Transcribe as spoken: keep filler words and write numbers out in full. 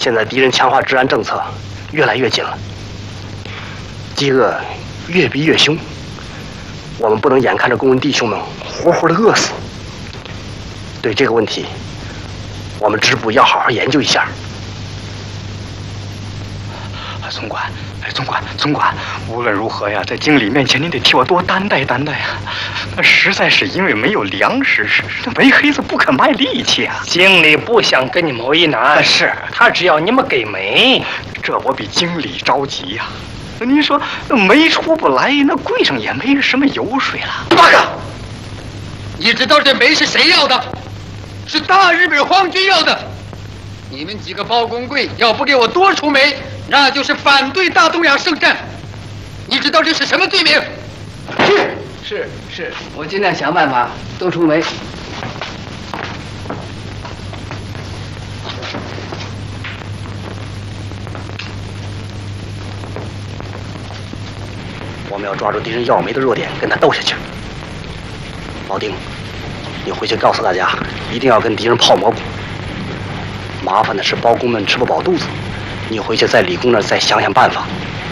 现在敌人强化治安政策越来越紧了，饥饿越逼越凶，我们不能眼看着工人弟兄们活活的饿死。对这个问题，我们支部要好好研究一下。 总管，哎，总管，总管，无论如何呀，在经理面前您得替我多担待担待呀。那实在是因为没有粮食，这煤黑子不肯卖力气啊。 经理不想跟你们为难， 是他只要你们给煤， 这我比经理着急呀。您说煤出不来，那柜上也没什么油水了。 八哥，你知道这煤是谁要的？是大日本皇军要的。你们几个包工柜要不给我多出煤，那就是反对大东亚圣战。你知道这是什么罪名？ 是是是，我尽量想办法多出煤。 我们要抓住敌人要煤的弱点，跟他斗下去。老丁，你回去告诉大家，一定要跟敌人泡蘑菇。麻烦的是包工们吃不饱肚子，你回去在李工那儿再想想办法，